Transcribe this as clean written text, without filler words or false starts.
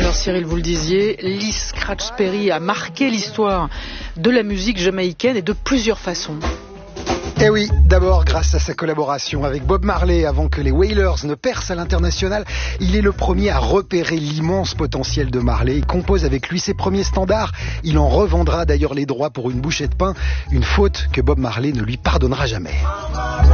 d'ailleurs, Cyril, vous le disiez, Lee Scratch Perry a marqué l'histoire de la musique jamaïcaine et de plusieurs façons. Eh oui, d'abord grâce à sa collaboration avec Bob Marley avant que les Wailers ne percent à l'international, il est le premier à repérer l'immense potentiel de Marley. Il compose avec lui ses premiers standards. Il en revendra d'ailleurs les droits pour une bouchée de pain, une faute que Bob Marley ne lui pardonnera jamais.